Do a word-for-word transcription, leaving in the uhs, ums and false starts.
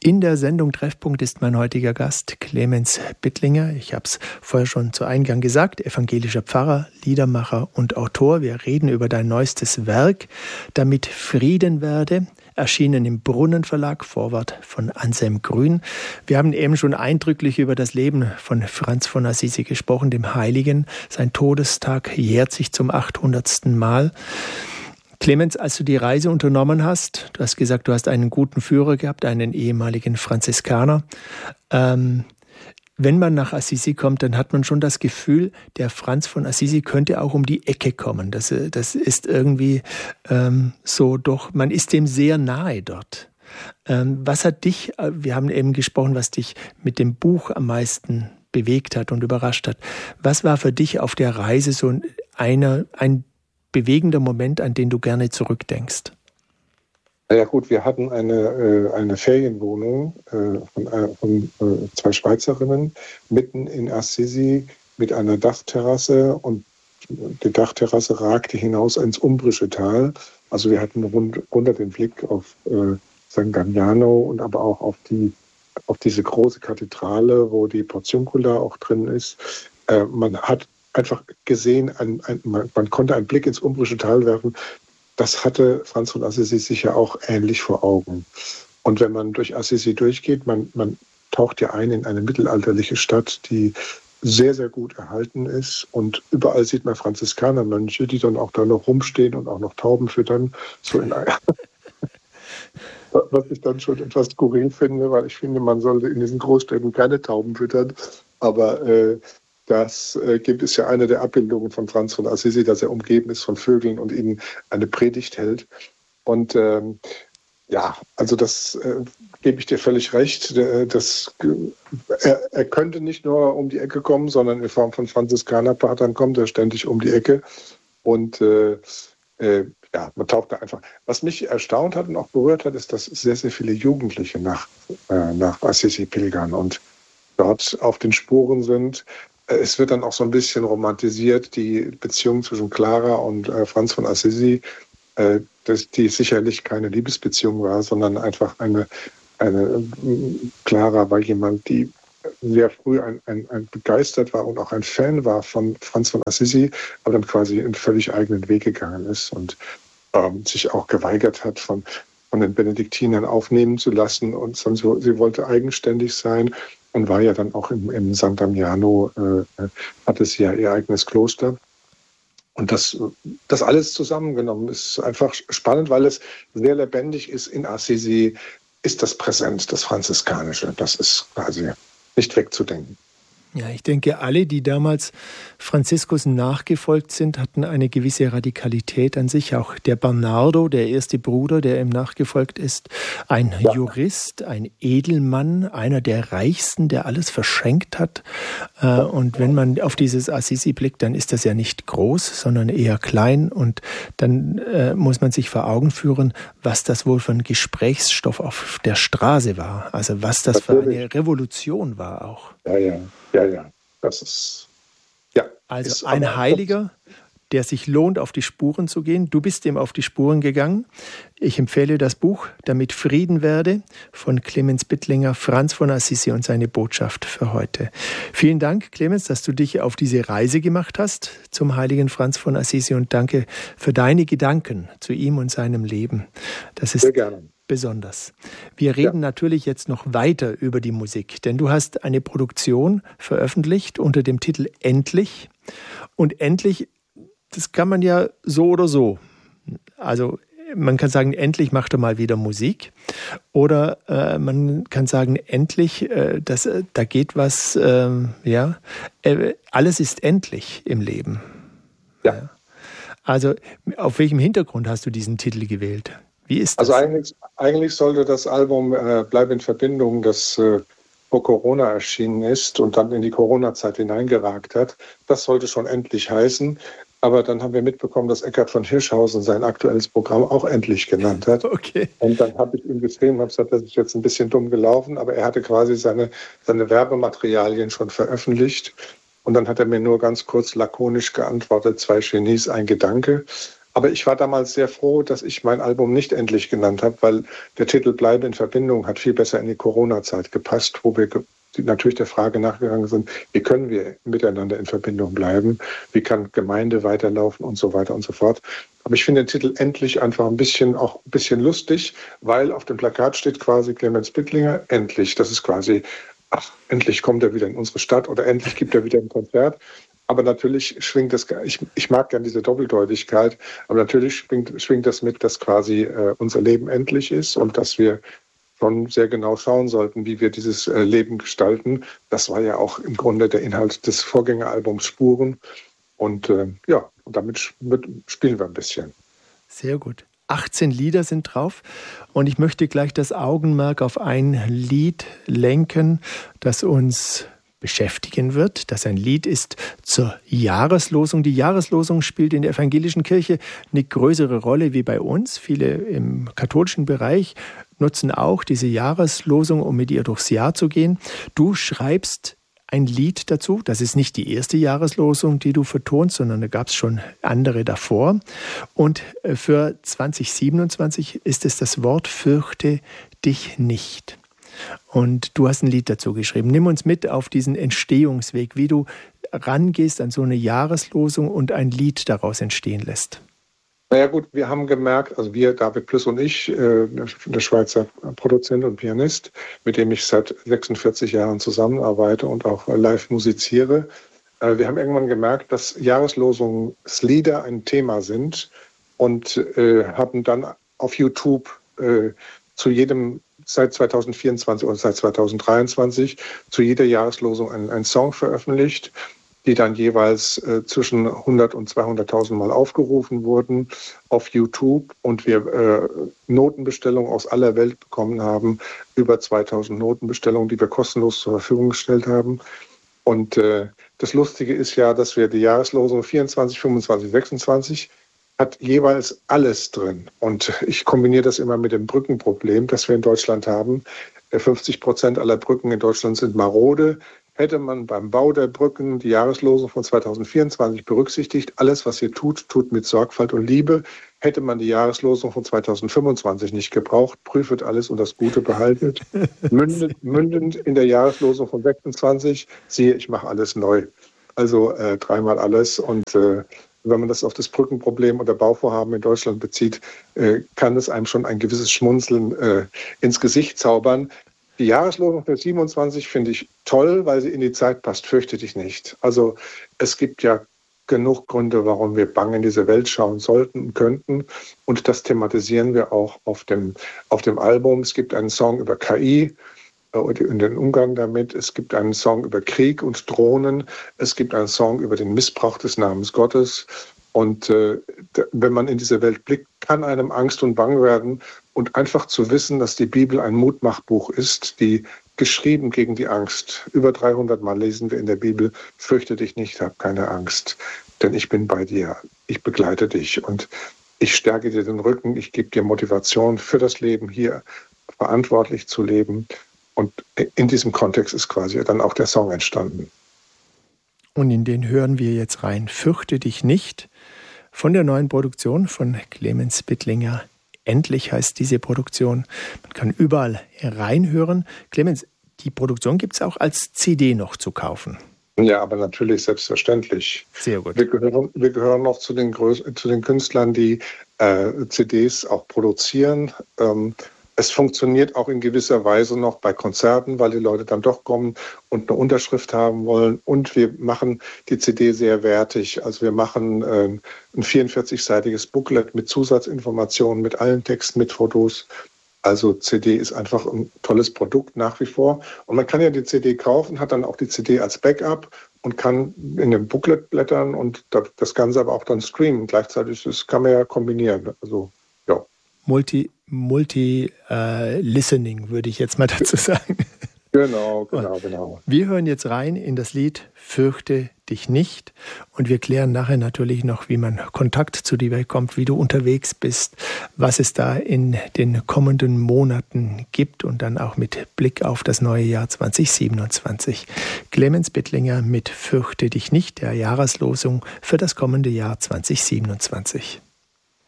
In der Sendung Treffpunkt ist mein heutiger Gast Clemens Bittlinger. Ich habe es vorher schon zu Eingang gesagt, evangelischer Pfarrer, Liedermacher und Autor. Wir reden über dein neuestes Werk, Damit Frieden werde, erschienen im Brunnen Verlag, Vorwort von Anselm Grün. Wir haben eben schon eindrücklich über das Leben von Franz von Assisi gesprochen, dem Heiligen. Sein Todestag jährt sich zum achthundertsten Mal. Clemens, als du die Reise unternommen hast, du hast gesagt, du hast einen guten Führer gehabt, einen ehemaligen Franziskaner. Ähm, wenn man nach Assisi kommt, dann hat man schon das Gefühl, der Franz von Assisi könnte auch um die Ecke kommen. Das, das ist irgendwie ähm, so, doch man ist dem sehr nahe dort. Ähm, was hat dich, wir haben eben gesprochen, was dich mit dem Buch am meisten bewegt hat und überrascht hat. Was war für dich auf der Reise so eine, ein bewegender Moment, an den du gerne zurückdenkst? Na ja gut, wir hatten eine, äh, eine Ferienwohnung äh, von, äh, von äh, zwei Schweizerinnen mitten in Assisi mit einer Dachterrasse und die Dachterrasse ragte hinaus ins Umbrische Tal. Also wir hatten rund, runter den Blick auf äh, San Gamignano und aber auch auf, die, auf diese große Kathedrale, wo die Portiuncula auch drin ist. Äh, man hat einfach gesehen, ein, ein, man, man konnte einen Blick ins Umbrische Tal werfen. Das hatte Franz von Assisi sicher auch ähnlich vor Augen. Und wenn man durch Assisi durchgeht, man, man taucht ja ein in eine mittelalterliche Stadt, die sehr, sehr gut erhalten ist. Und überall sieht man Franziskanermönche, die dann auch da noch rumstehen und auch noch Tauben füttern. So in einer was ich dann schon etwas skurril finde, weil ich finde, man sollte in diesen Großstädten keine Tauben füttern. Aber äh, Das äh, gibt es ja eine der Abbildungen von Franz von Assisi, dass er umgeben ist von Vögeln und ihnen eine Predigt hält. Und ähm, ja, also das äh, gebe ich dir völlig recht. Das, er, er könnte nicht nur um die Ecke kommen, sondern in Form von Franziskanerpatern kommt er ständig um die Ecke. Und äh, äh, ja, man taucht da einfach. Was mich erstaunt hat und auch berührt hat, ist, dass sehr, sehr viele Jugendliche nach, äh, nach Assisi pilgern und dort auf den Spuren sind. Es wird dann auch so ein bisschen romantisiert, die Beziehung zwischen Clara und äh, Franz von Assisi, äh, dass die sicherlich keine Liebesbeziehung war, sondern einfach eine, eine Clara war jemand, die sehr früh ein, ein, ein begeistert war und auch ein Fan war von Franz von Assisi, aber dann quasi einen völlig eigenen Weg gegangen ist und ähm, sich auch geweigert hat, von, von den Benediktinern aufnehmen zu lassen. Und sie, sie wollte eigenständig sein. Und war ja dann auch im, im San Damiano, äh, hatte sie ja ihr eigenes Kloster. Und das, das alles zusammengenommen ist einfach spannend, weil es sehr lebendig ist. In Assisi ist das präsent, das Franziskanische. Das ist quasi nicht wegzudenken. Ja, ich denke, alle, die damals Franziskus nachgefolgt sind, hatten eine gewisse Radikalität an sich. Auch der Bernardo, der erste Bruder, der ihm nachgefolgt ist, ein ja. Jurist, ein Edelmann, einer der Reichsten, der alles verschenkt hat. Und wenn man auf dieses Assisi blickt, dann ist das ja nicht groß, sondern eher klein. Und dann muss man sich vor Augen führen, was das wohl für ein Gesprächsstoff auf der Straße war. Also was das für eine Revolution war auch. Ja, ja. Ja, ja, das ist, ja. Also ist ein Heiliger, der sich lohnt, auf die Spuren zu gehen. Du bist ihm auf die Spuren gegangen. Ich empfehle das Buch Damit Frieden werde von Clemens Bittlinger, Franz von Assisi und seine Botschaft für heute. Vielen Dank, Clemens, dass du dich auf diese Reise gemacht hast zum heiligen Franz von Assisi und danke für deine Gedanken zu ihm und seinem Leben. Das ist sehr gerne. Besonders. Wir reden ja. natürlich jetzt noch weiter über die Musik, denn du hast eine Produktion veröffentlicht unter dem Titel Endlich. Und endlich, das kann man ja so oder so. Also man kann sagen, endlich macht er mal wieder Musik. Oder äh, man kann sagen, endlich, äh, das, da geht was, äh, ja, äh, alles ist endlich im Leben. Ja. ja. Also auf welchem Hintergrund hast du diesen Titel gewählt? Wie ist das? Also eigentlich, eigentlich sollte das Album äh, Bleib in Verbindung, das äh, vor Corona erschienen ist und dann in die Corona-Zeit hineingeragt hat, das sollte schon endlich heißen. Aber dann haben wir mitbekommen, dass Eckhard von Hirschhausen sein aktuelles Programm auch endlich genannt hat. Okay. Und dann habe ich ihm geschrieben, habe gesagt, das ist jetzt ein bisschen dumm gelaufen, aber er hatte quasi seine, seine Werbematerialien schon veröffentlicht. Und dann hat er mir nur ganz kurz lakonisch geantwortet, zwei Genies, ein Gedanke. Aber ich war damals sehr froh, dass ich mein Album nicht endlich genannt habe, weil der Titel Bleibe in Verbindung hat viel besser in die Corona-Zeit gepasst, wo wir natürlich der Frage nachgegangen sind, wie können wir miteinander in Verbindung bleiben, wie kann Gemeinde weiterlaufen und so weiter und so fort. Aber ich finde den Titel endlich einfach ein bisschen, auch ein bisschen lustig, weil auf dem Plakat steht quasi Clemens Bittlinger, endlich. Das ist quasi, ach, endlich kommt er wieder in unsere Stadt oder endlich gibt er wieder ein Konzert. Aber natürlich schwingt das, ich, ich mag gern diese Doppeldeutigkeit, aber natürlich schwingt, schwingt das mit, dass quasi äh, unser Leben endlich ist und dass wir schon sehr genau schauen sollten, wie wir dieses äh, Leben gestalten. Das war ja auch im Grunde der Inhalt des Vorgängeralbums Spuren. Und äh, ja, und damit mit, spielen wir ein bisschen. Sehr gut. achtzehn Lieder sind drauf und ich möchte gleich das Augenmerk auf ein Lied lenken, das uns beschäftigen wird, das ein Lied ist zur Jahreslosung. Die Jahreslosung spielt in der evangelischen Kirche eine größere Rolle wie bei uns. Viele im katholischen Bereich nutzen auch diese Jahreslosung, um mit ihr durchs Jahr zu gehen. Du schreibst ein Lied dazu. Das ist nicht die erste Jahreslosung, die du vertonst, sondern da gab es schon andere davor. Und für zwanzig siebenundzwanzig ist es das Wort Fürchte dich nicht. Und du hast ein Lied dazu geschrieben. Nimm uns mit auf diesen Entstehungsweg, wie du rangehst an so eine Jahreslosung und ein Lied daraus entstehen lässt. Naja gut, wir haben gemerkt, also wir, David Plüss und ich, äh, der Schweizer Produzent und Pianist, mit dem ich seit sechsundvierzig Jahren zusammenarbeite und auch live musiziere, äh, wir haben irgendwann gemerkt, dass Jahreslosungslieder ein Thema sind und äh, haben dann auf YouTube äh, zu jedem seit zweitausendvierundzwanzig oder seit zweitausenddreiundzwanzig zu jeder Jahreslosung einen, einen Song veröffentlicht, die dann jeweils äh, zwischen hundert und zweihunderttausend Mal aufgerufen wurden auf YouTube und wir äh, Notenbestellungen aus aller Welt bekommen haben, über zweitausend Notenbestellungen, die wir kostenlos zur Verfügung gestellt haben. Und äh, das Lustige ist ja, dass wir die Jahreslosung vierundzwanzig, fünfundzwanzig, sechsundzwanzig hat jeweils alles drin. Und ich kombiniere das immer mit dem Brückenproblem, das wir in Deutschland haben. fünfzig Prozent aller Brücken in Deutschland sind marode. Hätte man beim Bau der Brücken die Jahreslosung von zweitausendvierundzwanzig berücksichtigt, alles, was ihr tut, tut mit Sorgfalt und Liebe. Hätte man die Jahreslosung von zweitausendfünfundzwanzig nicht gebraucht, prüfet alles und das Gute behaltet. Mündend, mündend in der Jahreslosung von sechsundzwanzig, siehe, ich mache alles neu. Also äh, dreimal alles und äh, wenn man das auf das Brückenproblem oder Bauvorhaben in Deutschland bezieht, äh, kann es einem schon ein gewisses Schmunzeln äh, ins Gesicht zaubern. Die Jahreslosung für siebenundzwanzig finde ich toll, weil sie in die Zeit passt, fürchte dich nicht. Also es gibt ja genug Gründe, warum wir bang in diese Welt schauen sollten und könnten. Und das thematisieren wir auch auf dem, auf dem Album. Es gibt einen Song über K I äh, und den Umgang damit. Es gibt einen Song über Krieg und Drohnen. Es gibt einen Song über den Missbrauch des Namens Gottes. Und äh, wenn man in diese Welt blickt, kann einem Angst und Bang werden. Und einfach zu wissen, dass die Bibel ein Mutmachbuch ist, die geschrieben gegen die Angst. Über dreihundert Mal lesen wir in der Bibel, fürchte dich nicht, hab keine Angst, denn ich bin bei dir. Ich begleite dich und ich stärke dir den Rücken. Ich gebe dir Motivation für das Leben hier, verantwortlich zu leben. Und in diesem Kontext ist quasi dann auch der Song entstanden. Und in den hören wir jetzt rein. Fürchte dich nicht. Von der neuen Produktion von Clemens Bittlinger. Endlich heißt diese Produktion. Man kann überall reinhören. Clemens, die Produktion gibt es auch als C D noch zu kaufen. Ja, aber natürlich, selbstverständlich. Sehr gut. Wir gehören, wir gehören noch zu den, Größ- zu den Künstlern, die äh, C Ds auch produzieren. Ähm, Es funktioniert auch in gewisser Weise noch bei Konzerten, weil die Leute dann doch kommen und eine Unterschrift haben wollen. Und wir machen die C D sehr wertig. Also wir machen äh, ein vierundvierzigseitiges Booklet mit Zusatzinformationen, mit allen Texten, mit Fotos. Also C D ist einfach ein tolles Produkt nach wie vor. Und man kann ja die C D kaufen, hat dann auch die C D als Backup und kann in dem Booklet blättern und das Ganze aber auch dann streamen. Gleichzeitig das kann man ja kombinieren. Also ja. Multi Multi-Listening, äh, würde ich jetzt mal dazu sagen. Genau, genau, genau. Wir hören jetzt rein in das Lied Fürchte dich nicht und wir klären nachher natürlich noch, wie man Kontakt zu dir bekommt, wie du unterwegs bist, was es da in den kommenden Monaten gibt und dann auch mit Blick auf das neue Jahr zwanzig siebenundzwanzig. Clemens Bittlinger mit Fürchte dich nicht, der Jahreslosung für das kommende Jahr zwanzig siebenundzwanzig.